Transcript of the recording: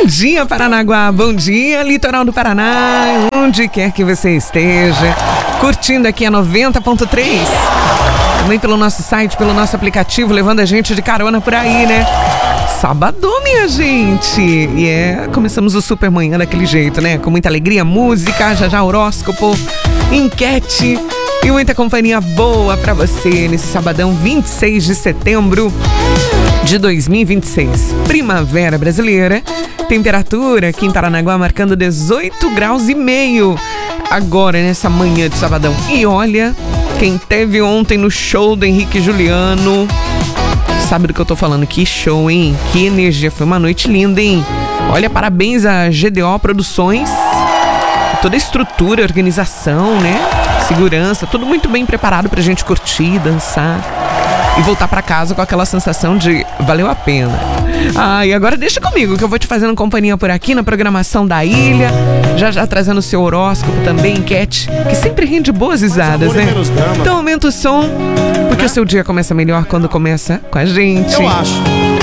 dia, Paranaguá, bom dia, litoral do Paraná, onde quer que você esteja, curtindo aqui a 90.3, também pelo nosso site, pelo nosso aplicativo, levando a gente de carona por aí, né? Sabadão, minha gente! E começamos o Super Manhã daquele jeito, né? Com muita alegria, música, já horóscopo, enquete e muita companhia boa pra você nesse sabadão 26 de setembro de 2026. Primavera brasileira, temperatura aqui em Paranaguá marcando 18 graus e meio agora nessa manhã de sabadão. E olha, quem teve ontem no show do Henrique e Juliano sabe do que eu tô falando, que show, hein? Que energia, foi uma noite linda, hein? Olha, parabéns a GDO Produções, toda a estrutura, organização, né? Segurança, tudo muito bem preparado pra gente curtir, dançar e voltar pra casa com aquela sensação de valeu a pena. E agora deixa comigo que eu vou te fazendo companhia por aqui na programação da ilha, já trazendo o seu horóscopo também, enquete, que sempre rende boas risadas, né? Então aumenta o som, porque o seu dia começa melhor quando começa com a gente. Eu acho.